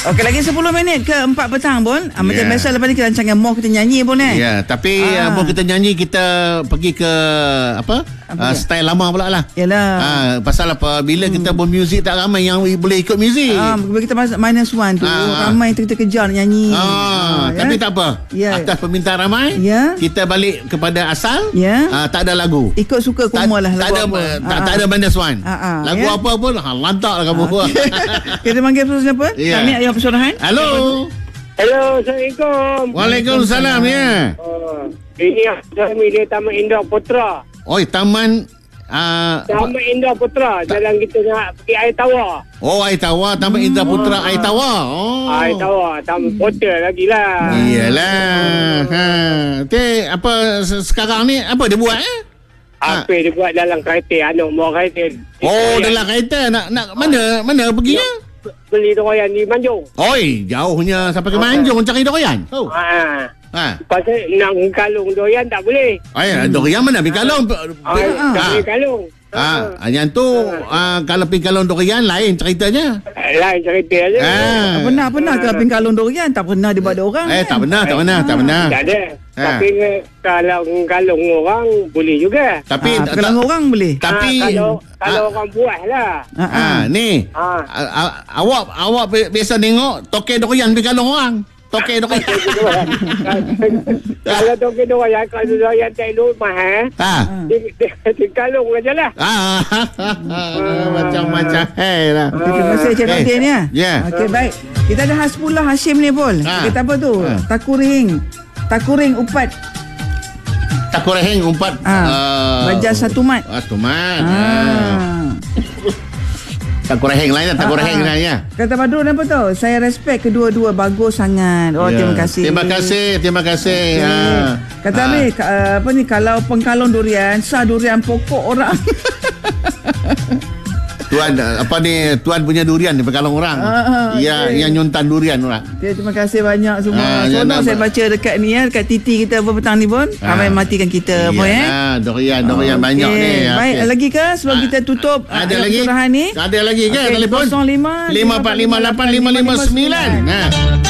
Okey, lagi 10 minit ke 4 petang pun. Macam biasa lepas ni kita rancangan Moh kita nyanyi pun Ya, tapi Moh kita nyanyi, kita pergi ke style lama pula lah. Yalah. Pasal apa? Bila kita bermuzik tak ramai yang boleh ikut muzik. Bila kita masuk -1 tu ramai kita kejar nak nyanyi. Tapi tak apa. Atas permintaan ramai, kita balik kepada asal. Tak ada lagu. Ikut suka kumul lah lagu tak ada -1. Lagu apa pun lantak lah kamu. Kita panggil pesan apa? Kami ayah pesuruhan. Halo. Hello, Assalamualaikum. Waalaikumsalam ya. Ini kami di Taman Indah Putra. Oi, Taman Taman Indah Putra. Jalan kita nak pergi Air Tawar. Oh, Air Tawar, Taman Indah Putra Air Tawar. Air Tawar, Taman Porter lagi lah. Iyalah. Apa sekarang ni apa dia buat Apa dia buat dalam kereta, anak bawa kereta. Dalam kereta nak mana pergi Beli doyan di Manjung. Oi, jauhnya sampai ke Manjung cari doyan. Pasal nak kalung doyan tak boleh. Doyan mana pergi kalung? Pergi kalung. Yang tu kalau pergi kalung durian lain ceritanya. Lain cerita je. Pernah ke pergi kalung durian? Tak pernah daripada orang. Tak pernah. Tak ada. Tapi kalau kalung orang boleh juga. Tapi kalung orang boleh. Tapi kalau orang buah lah. Ni awak biasa tengok toke durian pergi kalung orang. Toke durian. Kalau toke durian, kalau durian tak elok mahal. Di kalung aja lah. Macam-macam lah. Terima kasih Encik Nordin ya. Okey, baik. Kita ada Hasbullah Hashim ni pun. Kita apa tu? Takuring upat. Takureheng umpat. Baja satu mat. Satu mat. Takureheng lain. Takureheng lain ya. Kata Badrun apa tu? Saya respect kedua-dua, bagus sangat. Terima kasih. Terima kasih. Kata ni apa ni, kalau pengkalung durian, sah durian pokok orang. Tuan punya durian di pekalong orang. Yang nyuntan durian orang. Terima kasih banyak semua. Saya baca dekat ni dekat titi kita petang ni pun ramai matikan kita durian banyak ni. Baik, lagi ke sebelum kita tutup ada lagi? Ni? Ada lagi ke telefon? 05 5458559.